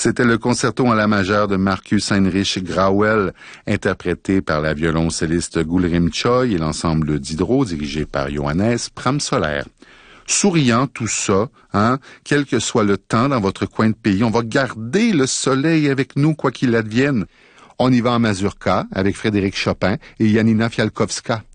C'était le concerto en la majeure de Marcus Heinrich Grauel, interprété par la violoncelliste Gulrim Choi et l'ensemble d'Hydro, dirigé par Johannes Pramsoler. Souriant tout ça, quel que soit le temps dans votre coin de pays, on va garder le soleil avec nous quoi qu'il advienne. On y va en mazurka avec Frédéric Chopin et Janina Fialkowska.